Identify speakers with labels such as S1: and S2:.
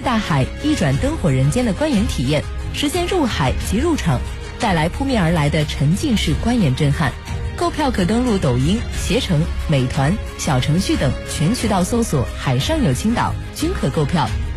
S1: 大海，一转灯火人间的观演体验，实现入海即入场，带来扑面而来的沉浸式观演震撼。购票可登录抖音、携程、美团、小程序等全渠道搜索"海上有青岛"均可购票。